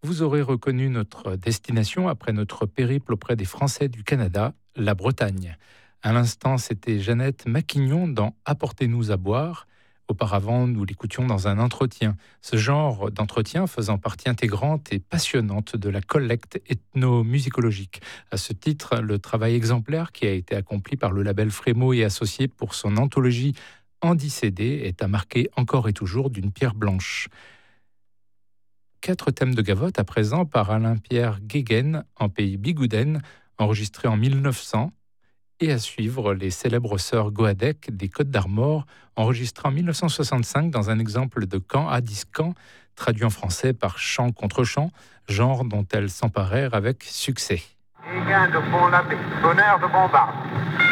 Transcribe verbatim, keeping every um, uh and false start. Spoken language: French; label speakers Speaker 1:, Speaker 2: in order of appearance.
Speaker 1: Vous aurez reconnu notre destination après notre périple auprès des Français du Canada, la Bretagne. À l'instant, c'était Jeannette Maquignon dans Apportez-nous à boire. Auparavant, nous l'écoutions dans un entretien. Ce genre d'entretien faisant partie intégrante et passionnante de la collecte ethnomusicologique. À ce titre, le travail exemplaire qui a été accompli par le label Frémo et Associés pour son anthologie Andy C D est à marquer encore et toujours d'une pierre blanche. Quatre thèmes de gavotte à présent par Alain-Pierre Guéguen en pays Bigouden, enregistré en mille neuf cents, et à suivre les célèbres sœurs Goadec des Côtes d'Armor, enregistré en mille neuf cent soixante-cinq dans un exemple de Can à Discan, traduit en français par chant contre chant, genre dont elles s'emparèrent avec succès.
Speaker 2: Guéguen de Pont-l'Abbé, sonneur de bombarde.